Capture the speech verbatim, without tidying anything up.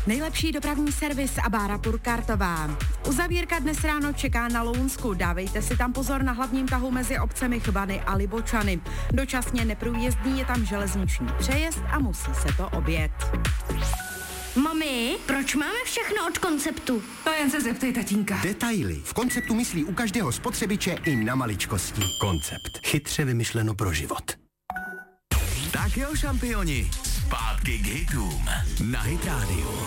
Nejlepší dopravní servis a bára Purkartová. Uzavírka dnes ráno čeká na Lounsku. Dávejte si tam pozor na hlavním tahu mezi obcemi Chvany a Libočany. Dočasně neprůjezdný je tam železniční přejezd a musí se to objet. Mami, proč máme všechno od Konceptu? To jen se zeptej tatínka. Detaily. V Konceptu myslí u každého spotřebiče i na maličkosti. Koncept. Chytře vymyšleno pro život. Tak jo, šampioni, zpátky k hitům na Hit Radio.